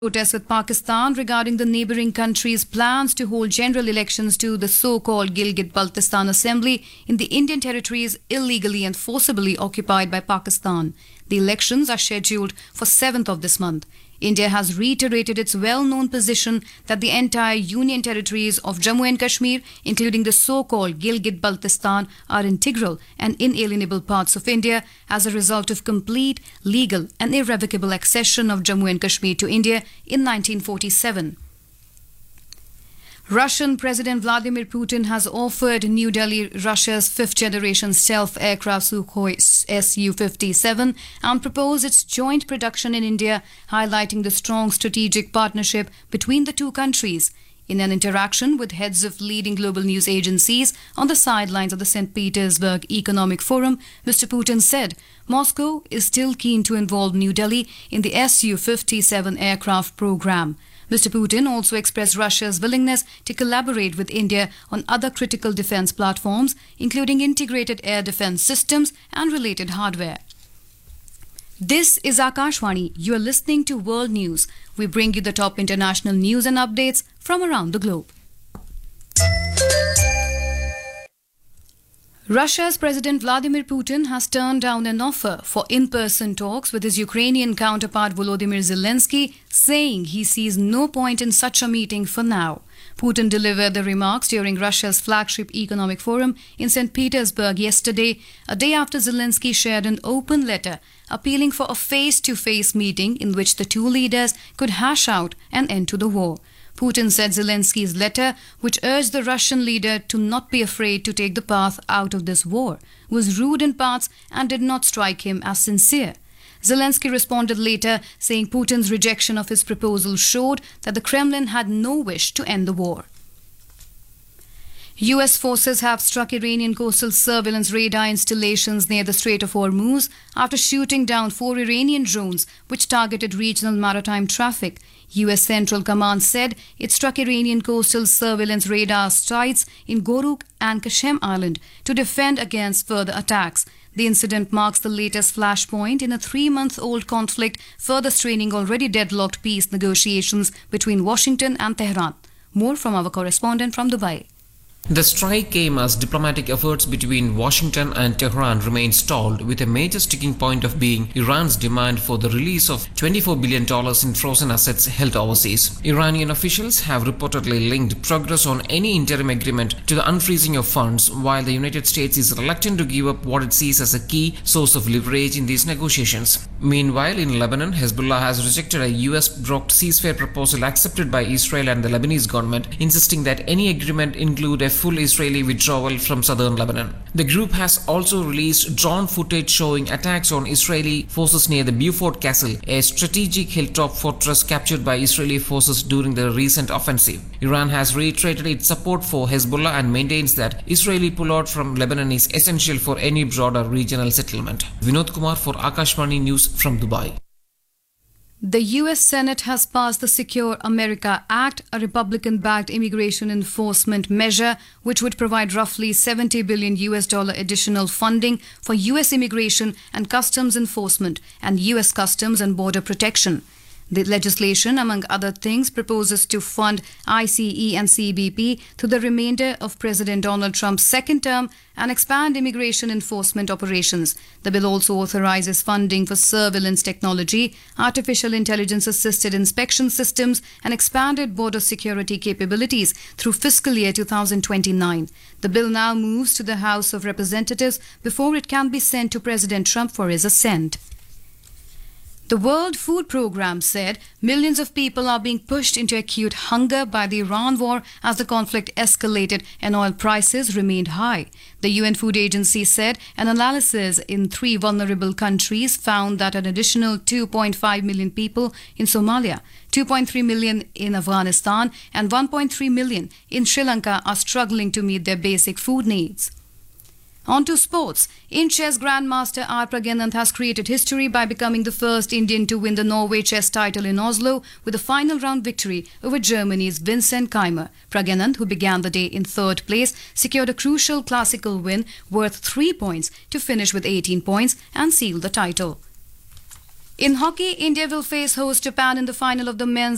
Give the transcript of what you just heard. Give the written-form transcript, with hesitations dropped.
Protests with Pakistan regarding the neighbouring country's plans to hold general elections to the so-called Gilgit-Baltistan Assembly in the Indian territories illegally and forcibly occupied by Pakistan. The elections are scheduled for 7th of this month. India has reiterated its well-known position that the entire union territories of Jammu and Kashmir, including the so-called Gilgit-Baltistan, are integral and inalienable parts of India as a result of complete, legal and irrevocable accession of Jammu and Kashmir to India in 1947. Russian President Vladimir Putin has offered New Delhi Russia's fifth-generation stealth aircraft Sukhoi Su-57 and proposed its joint production in India, highlighting the strong strategic partnership between the two countries. In an interaction with heads of leading global news agencies on the sidelines of the St. Petersburg Economic Forum, Mr. Putin said Moscow is still keen to involve New Delhi in the Su-57 aircraft program. Mr. Putin also expressed Russia's willingness to collaborate with India on other critical defense platforms, including integrated air defense systems and related hardware. This is Akashvani. You are listening to World News. We bring you the top international news and updates from around the globe. Russia's President Vladimir Putin has turned down an offer for in-person talks with his Ukrainian counterpart Volodymyr Zelensky, saying he sees no point in such a meeting for now. Putin delivered the remarks during Russia's flagship economic forum in St. Petersburg yesterday, a day after Zelensky shared an open letter appealing for a face-to-face meeting in which the two leaders could hash out an end to the war. Putin said Zelensky's letter, which urged the Russian leader to not be afraid to take the path out of this war, was rude in parts and did not strike him as sincere. Zelensky responded later, saying Putin's rejection of his proposal showed that the Kremlin had no wish to end the war. US forces have struck Iranian coastal surveillance radar installations near the Strait of Hormuz after shooting down 4 Iranian drones which targeted regional maritime traffic. US Central Command said it struck Iranian coastal surveillance radar sites in Goruk and Kashem Island to defend against further attacks. The incident marks the latest flashpoint in a 3-month-old conflict, further straining already deadlocked peace negotiations between Washington and Tehran. More from our correspondent from Dubai. The strike came as diplomatic efforts between Washington and Tehran remained stalled, with a major sticking point of being Iran's demand for the release of $24 billion in frozen assets held overseas. Iranian officials have reportedly linked progress on any interim agreement to the unfreezing of funds, while the United States is reluctant to give up what it sees as a key source of leverage in these negotiations. Meanwhile, in Lebanon, Hezbollah has rejected a US-brokered ceasefire proposal accepted by Israel and the Lebanese government, insisting that any agreement include a full Israeli withdrawal from southern Lebanon. The group has also released drone footage showing attacks on Israeli forces near the Beaufort Castle, a strategic hilltop fortress captured by Israeli forces during the recent offensive. Iran has reiterated its support for Hezbollah and maintains that Israeli pullout from Lebanon is essential for any broader regional settlement. Vinod Kumar for Akashvani News from Dubai. The US Senate has passed the Secure America Act, a Republican-backed immigration enforcement measure which would provide roughly $70 billion additional funding for US immigration and customs enforcement and US Customs and Border Protection. The legislation, among other things, proposes to fund ICE and CBP through the remainder of President Donald Trump's second term and expand immigration enforcement operations. The bill also authorizes funding for surveillance technology, artificial intelligence-assisted inspection systems, and expanded border security capabilities through fiscal year 2029. The bill now moves to the House of Representatives before it can be sent to President Trump for his assent. The World Food Programme said millions of people are being pushed into acute hunger by the Iran war as the conflict escalated and oil prices remained high. The UN Food Agency said an analysis in 3 vulnerable countries found that an additional 2.5 million people in Somalia, 2.3 million in Afghanistan, and 1.3 million in Sri Lanka are struggling to meet their basic food needs. On to sports. In chess, Grandmaster R. Pragnanth has created history by becoming the first Indian to win the Norway chess title in Oslo with a final round victory over Germany's Vincent Keimer. Pragnanth, who began the day in 3rd place, secured a crucial classical win worth 3 points to finish with 18 points and seal the title. In hockey, India will face host Japan in the final of the men's